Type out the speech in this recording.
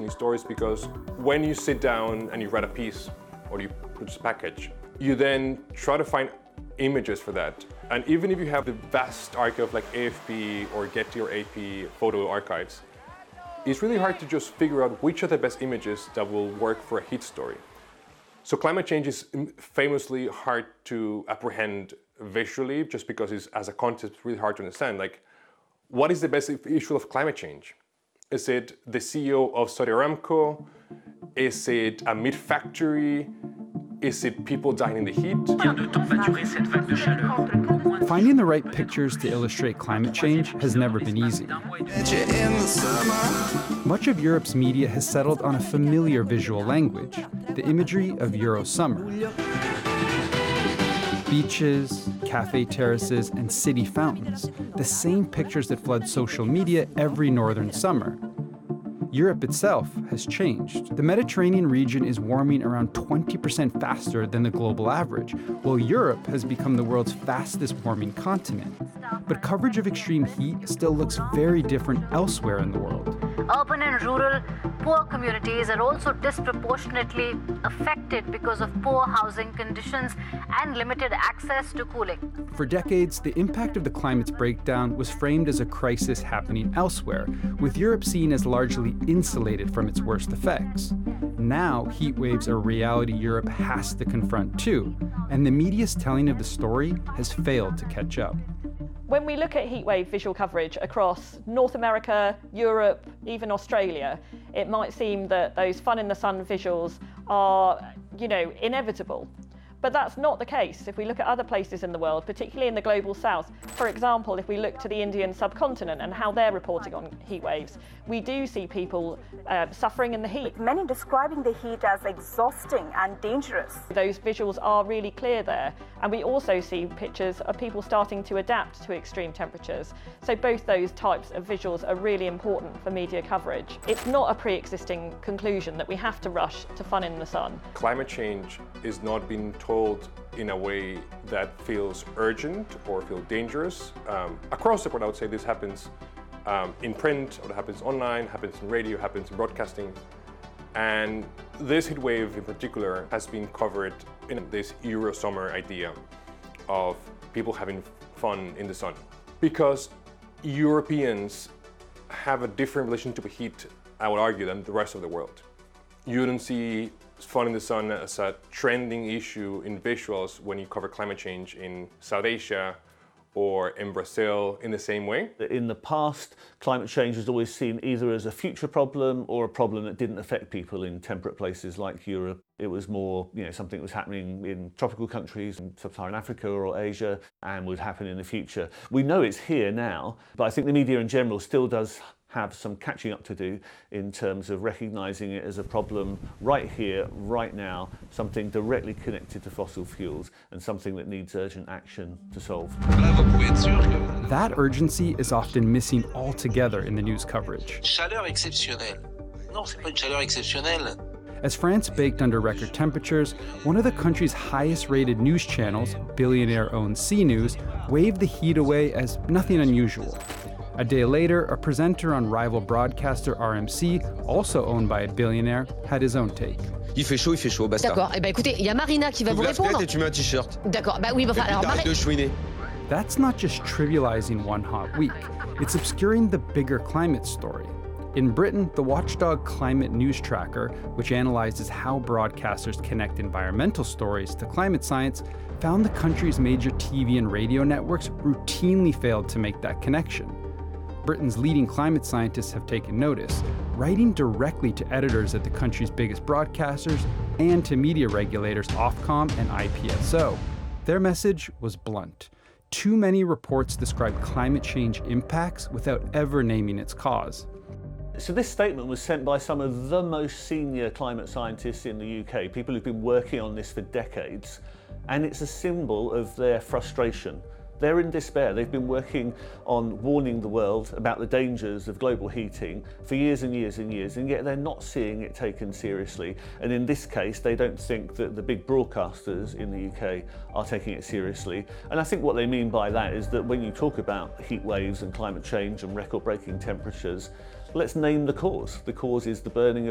interesting stories because when you sit down and you write a piece or you produce a package, you then try to find images for that. And even if you have the vast archive like AFP or Getty or AP photo archives, it's really hard to just figure out which are the best images that will work for a heat story. So climate change is famously hard to apprehend visually just because it's, as a concept, really hard to understand. Like, what is the best issue of climate change? Is it the CEO of Saudi Aramco? Is it a meat factory? Is it people dying in the heat? Finding the right pictures to illustrate climate change has never been easy. Much of Europe's media has settled on a familiar visual language, the imagery of Euro summer. Beaches, cafe terraces, and city fountains, the same pictures that flood social media every northern summer. Europe itself has changed. The Mediterranean region is warming around 20% faster than the global average, while Europe has become the world's fastest warming continent. But coverage of extreme heat still looks very different elsewhere in the world. Urban and rural poor communities are also disproportionately affected because of poor housing conditions and limited access to cooling. For decades, the impact of the climate's breakdown was framed as a crisis happening elsewhere, with Europe seen as largely insulated from its worst effects. Now, heat waves are a reality Europe has to confront too, and the media's telling of the story has failed to catch up. When we look at heatwave visual coverage across North America, Europe, even Australia, it might seem that those fun in the sun visuals are, inevitable. But that's not the case if we look at other places in the world, particularly in the global south. For example, if we look to the Indian subcontinent and how they're reporting on heat waves, we do see people suffering in the heat. Many describing the heat as exhausting and dangerous. Those visuals are really clear there. And we also see pictures of people starting to adapt to extreme temperatures. So both those types of visuals are really important for media coverage. It's not a pre-existing conclusion that we have to rush to fun in the sun. Climate change is not being told in a way that feels urgent or feels dangerous. Across the board, I would say this happens in print, or it happens online, happens in radio, happens in broadcasting. And this heat wave in particular has been covered in this Euro summer idea of people having fun in the sun. Because Europeans have a different relationship to heat, I would argue, than the rest of the world. You don't see fun in the sun as a trending issue in visuals when you cover climate change in South Asia or in Brazil in the same way. In the past, climate change was always seen either as a future problem or a problem that didn't affect people in temperate places like Europe. It was more, something that was happening in tropical countries in sub-Saharan Africa or Asia and would happen in the future. We know it's here now, but I think the media in general still does have some catching up to do in terms of recognising it as a problem right here, right now, something directly connected to fossil fuels and something that needs urgent action to solve. That urgency is often missing altogether in the news coverage. Chaleur exceptionnelle. Non, c'est pas une chaleur exceptionnelle. As France baked under record temperatures, one of the country's highest-rated news channels, billionaire-owned CNews, waved the heat away as nothing unusual. A day later, a presenter on rival broadcaster RMC, also owned by a billionaire, had his own take. Il fait chaud, basta. D'accord, écoutez, il y a Marina qui va vous répondre. Et tu mets un t-shirt. D'accord, oui, alors arrête de chouiner. That's not just trivializing one hot week. It's obscuring the bigger climate story. In Britain, the watchdog Climate News Tracker, which analyzes how broadcasters connect environmental stories to climate science, found the country's major TV and radio networks routinely failed to make that connection. Britain's leading climate scientists have taken notice, writing directly to editors at the country's biggest broadcasters and to media regulators Ofcom and IPSO. Their message was blunt. Too many reports describe climate change impacts without ever naming its cause. So this statement was sent by some of the most senior climate scientists in the UK, people who've been working on this for decades, and it's a symbol of their frustration. They're in despair. They've been working on warning the world about the dangers of global heating for years and years and years, and yet they're not seeing it taken seriously. And in this case, they don't think that the big broadcasters in the UK are taking it seriously. And I think what they mean by that is that when you talk about heat waves and climate change and record-breaking temperatures, let's name the cause. The cause is the burning